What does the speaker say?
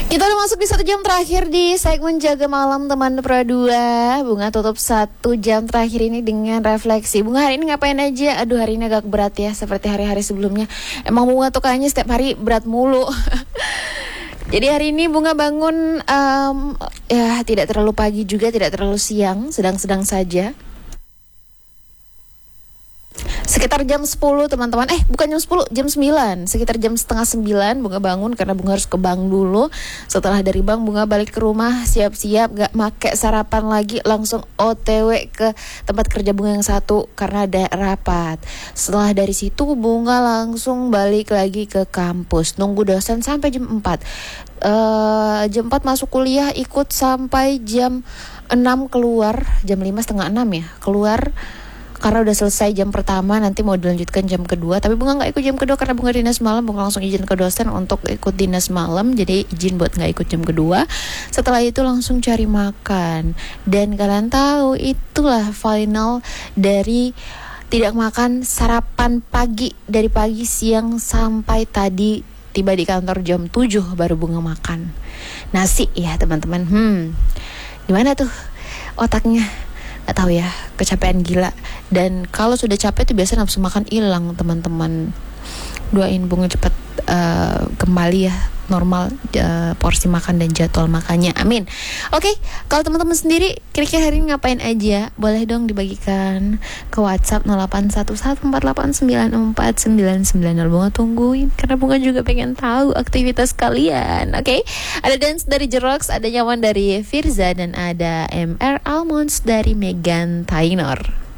Kita udah masuk di 1 jam terakhir di segmen Jaga Malam teman Pradua. Bunga tutup 1 jam terakhir ini dengan refleksi. Bunga hari ini ngapain aja? Aduh, hari ini agak berat ya, seperti hari-hari sebelumnya. Emang Bunga tuh kayaknya setiap hari berat mulu. Jadi hari ini Bunga bangun ya tidak terlalu pagi juga, tidak terlalu siang, sedang-sedang saja. Sekitar jam 10 teman-teman. Bukan jam 10, jam 9. Sekitar jam setengah 9 Bunga bangun karena Bunga harus ke bank dulu. Setelah dari bank Bunga balik ke rumah, siap-siap gak make sarapan lagi, langsung OTW ke tempat kerja Bunga yang satu karena ada rapat. Setelah dari situ Bunga langsung balik lagi ke kampus, nunggu dosen sampai jam 4. Jam 4 masuk kuliah, ikut sampai jam 6 keluar, jam 5 setengah 6 ya keluar. Karena udah selesai jam pertama, nanti mau dilanjutkan jam kedua. Tapi Bunga gak ikut jam kedua karena Bunga dinas malam. Bunga langsung izin ke dosen untuk ikut dinas malam. Jadi izin buat gak ikut jam kedua. Setelah itu langsung cari makan. Dan kalian tahu itulah final dari tidak makan sarapan pagi. Dari pagi, siang, sampai tadi tiba di kantor jam 7 baru Bunga makan nasi ya teman-teman. Gimana tuh otaknya? Gak tahu ya, kecapean gila. Dan kalau sudah capek tuh biasa nafsu makan hilang teman-teman. Doain Bunga cepat kembali ya normal porsi makan dan jadwal makannya, amin. Oke, kalau teman-teman sendiri kira-kira hari ini ngapain aja, boleh dong dibagikan ke WhatsApp 0811489499. Bunga tungguin karena Bunga juga pengen tahu aktivitas kalian. Oke, ada Dance dari Jerox, ada Nyaman dari Firza, dan ada MR Almonds dari Megan Tainor.